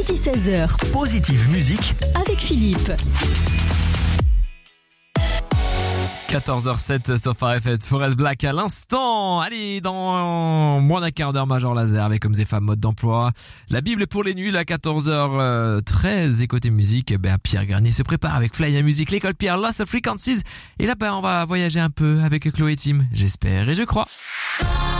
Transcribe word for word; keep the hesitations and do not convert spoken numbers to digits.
midi seize heures. Positive musique Avec Philippe. quatorze heures sept sur Phare F M, Forest Black à l'instant. Allez, dans moins d'un quart d'heure, Major Laser avec Hommes et Femmes mode d'emploi. La Bible pour les nuls à quatorze heures treize. Et côté musique, ben, Pierre Garnier se prépare avec Fly à Musique, l'école Pierre, Lost of Frequencies. Et là, ben, on va voyager un peu avec Chloé Tim, j'espère et je crois.